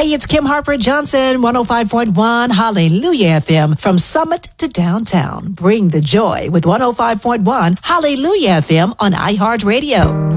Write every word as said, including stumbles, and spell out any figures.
Hey, it's Kim Harper Johnson, one oh five point one Hallelujah F M. From Summit to downtown, bring the joy with one oh five point one Hallelujah F M on iHeartRadio.